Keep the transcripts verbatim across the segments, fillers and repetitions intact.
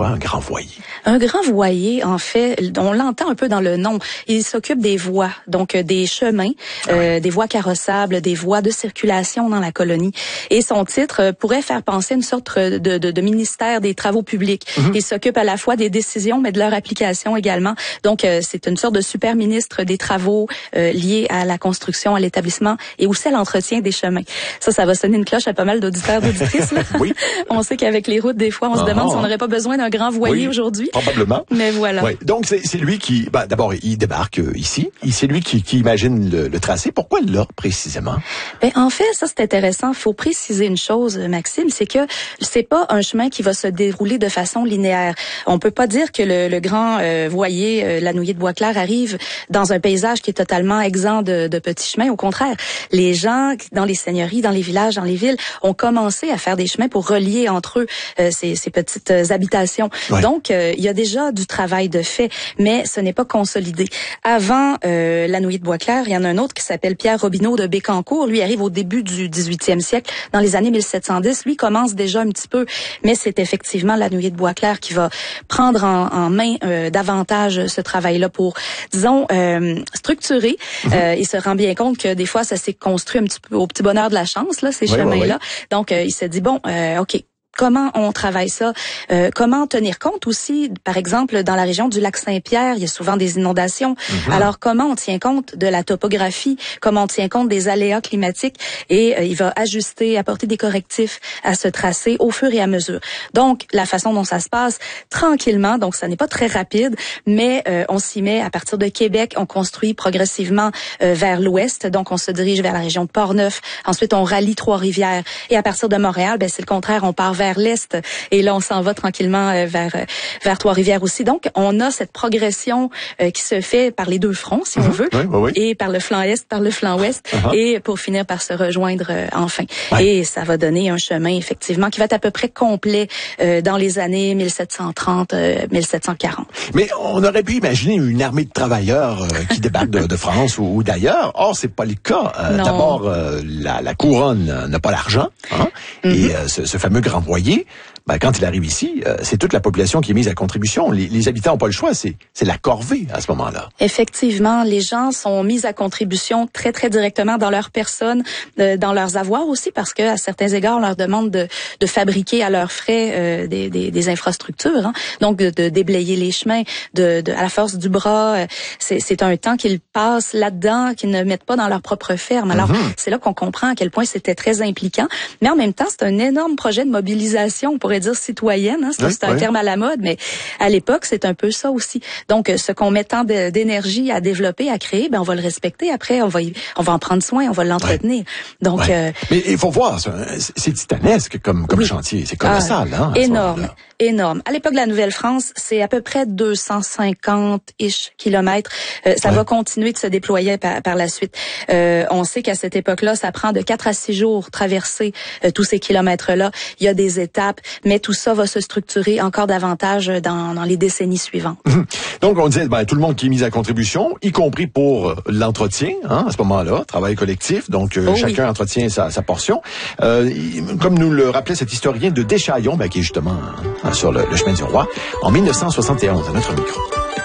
un grand voyer? Un grand voyer, en fait, on l'entend un peu dans le nom. Il s'occupe des voies, donc des chemins, ah ouais. euh, des voies carrossables, des voies de circulation dans la colonie. Et son titre pourrait faire penser à une sorte de, de, de ministère des travaux publics. Mm-hmm. Il s'occupe à la fois des décisions, mais de leur application également. Donc, euh, c'est une sorte de super ministre des travaux euh, liés à la construction, à l'établissement et aussi à l'entretien des chemins. Ça, ça va sonner une cloche à pas mal d'auditeurs, d'auditrices. Là. Oui. On sait qu'avec les routes, des fois, on ah, se demande ah, si on n'aurait pas besoin d'un grand voyer oui, aujourd'hui. Probablement. Mais voilà. Oui. Donc, c'est, c'est lui qui, ben, d'abord, il débarque euh, ici. Et c'est lui qui, qui imagine le, le tracé. Pourquoi là, précisément? Ben, en fait, ça, c'est intéressant. Il faut préciser une chose, Maxime, c'est que c'est pas un chemin qui va se dérouler de façon linéaire. On peut pas dire que le, le grand euh, voyer, euh, la Nouillé de Boisclair, arrive dans un paysage qui est totalement exempt de, de petits chemins. Au contraire, les gens dans les seigneuries, dans les villages, dans les villes, ont commencé à faire des chemins pour relier entre eux euh, ces, ces petites euh, habitations. Ouais. Donc, euh, il y a déjà du travail de fait, mais ce n'est pas consolidé. Avant euh, la Nouillé de Boisclair, il y en a un autre qui s'appelle Pierre Robineau de Bécancour. Lui arrive au début du dix-huitième siècle, dans les années mille sept cent dix. Lui commence déjà un petit peu, mais c'est effectivement la Nouillé de Boisclair qui va prendre en, en main euh, davantage ce travail-là pour, disons, euh, structurer. Mm-hmm. Euh, il se rend bien compte que des fois, ça s'est construit un petit peu au petit bonheur de la chance, là, ces oui, chemins-là. Oui, oui. Donc, euh, il s'est dit, bon, euh, OK, comment on travaille ça? Euh, comment tenir compte aussi, par exemple, dans la région du lac Saint-Pierre, il y a souvent des inondations. Mm-hmm. Alors, comment on tient compte de la topographie? Comment on tient compte des aléas climatiques? Et euh, il va ajuster, apporter des correctifs à ce tracé au fur et à mesure. Donc, la façon dont ça se passe, tranquillement, donc ça n'est pas très rapide, mais euh, on s'y met à partir de Québec, on construit progressivement euh, vers l'ouest, donc on se dirige vers la région de Portneuf. Ensuite, on rallie Trois-Rivières. Et à partir de Montréal, ben c'est le contraire, on part vers l'est et là on s'en va tranquillement euh, vers euh, vers Trois-Rivières aussi. Donc on a cette progression euh, qui se fait par les deux fronts si mm-hmm. on veut oui, oui, oui. et par le flanc est, par le flanc ouest uh-huh. et pour finir par se rejoindre euh, enfin. Ouais. Et ça va donner un chemin effectivement qui va être à peu près complet euh, dans les années mille sept cent trente euh, mille sept cent quarante. Mais on aurait pu imaginer une armée de travailleurs euh, qui débarquent de, de France ou, ou d'ailleurs. Or c'est pas le cas. Euh, d'abord euh, la, la couronne n'a pas l'argent hein? mm-hmm. et euh, ce, ce fameux grand voyer, ben, quand il arrive ici, euh, c'est toute la population qui est mise à contribution. Les, les habitants n'ont pas le choix, c'est, c'est la corvée à ce moment-là. Effectivement, les gens sont mis à contribution très, très directement dans leur personne, euh, dans leurs avoirs aussi, parce que à certains égards, on leur demande de, de fabriquer à leurs frais euh, des, des, des infrastructures, hein. Donc de, de déblayer les chemins, de, de, à la force du bras. Euh, c'est, c'est un temps qu'ils passent là-dedans, qu'ils ne mettent pas dans leur propre ferme. Alors, mm-hmm. c'est là qu'on comprend à quel point c'était très impliquant. Mais en même temps, c'est un énorme projet de mobilisation, on pourrait dire citoyenne, hein, c'est, oui, c'est un oui. terme à la mode, mais à l'époque, c'est un peu ça aussi. Donc, ce qu'on met tant de, d'énergie à développer, à créer, ben on va le respecter. Après, on va y, on va en prendre soin, on va l'entretenir. Oui. Donc, oui. euh, mais il faut voir, c'est titanesque comme comme oui. chantier, c'est colossal, ah, hein. Énorme, énorme. À l'époque de la Nouvelle-France, c'est à peu près deux cent cinquante-ish kilomètres. Euh, ça oui. va continuer de se déployer par, par la suite. Euh, on sait qu'à cette époque-là, ça prend de quatre à six jours traverser euh, tous ces kilomètres-là. Il y a des étapes, mais tout ça va se structurer encore davantage dans, dans les décennies suivantes. Donc, on disait, ben, tout le monde qui est mis à contribution, y compris pour l'entretien, hein, à ce moment-là, travail collectif, donc euh, oh, chacun oui. entretient sa, sa portion. Euh, comme nous le rappelait cet historien de Deschaillons, ben, qui est justement hein, sur le, le chemin du roi, en mille neuf cent soixante et onze, à notre micro.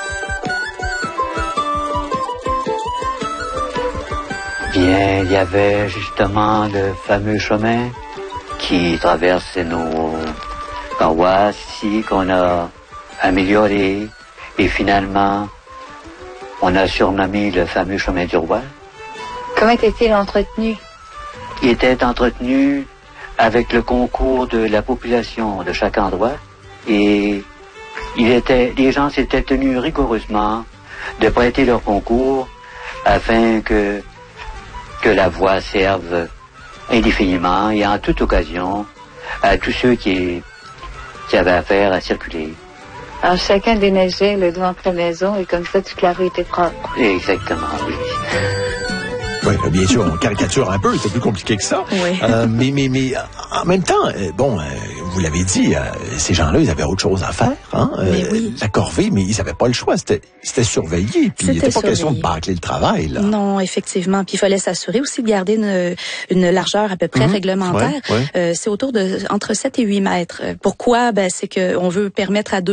Bien, il y avait justement le fameux chemin qui traverse nos paroisses ici, qu'on a amélioré, et finalement, on a surnommé le fameux chemin du roi. Comment était-il entretenu? Il était entretenu avec le concours de la population de chaque endroit, et il était, les gens s'étaient tenus rigoureusement de prêter leur concours afin que, que la voie serve indéfiniment et en toute occasion à tous ceux qui, qui avaient affaire à circuler. Alors chacun déneigeait le devant de la maison et comme ça toute la rue était propre. Exactement, oui. Oui, bien sûr, on caricature un peu, c'est plus compliqué que ça. Oui. Euh, mais, mais, mais en même temps, euh, bon, euh, vous l'avez dit, euh, ces gens-là, ils avaient autre chose à faire. Hein? Euh, oui. La corvée, mais ils n'avaient pas le choix. C'était, c'était surveillé. Puis il n'était pas question de bâcler le travail. Là. Non, effectivement. Puis il fallait s'assurer aussi de garder une, une largeur à peu près mmh. réglementaire. Ouais, ouais. Euh, c'est autour de entre sept et huit mètres. Pourquoi? Ben, c'est qu'on veut permettre à deux